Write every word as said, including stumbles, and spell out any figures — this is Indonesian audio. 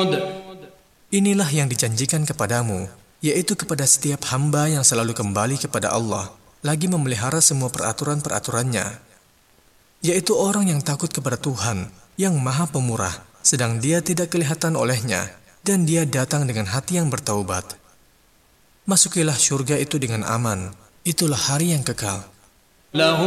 Inilah yang dijanjikan kepadamu, yaitu kepada setiap hamba yang selalu kembali kepada Allah, lagi memelihara semua peraturan-peraturannya, yaitu orang yang takut kepada Tuhan, yang Maha Pemurah, sedang dia tidak kelihatan olehnya, dan dia datang dengan hati yang bertaubat. Masukilah surga itu dengan aman, itulah hari yang kekal.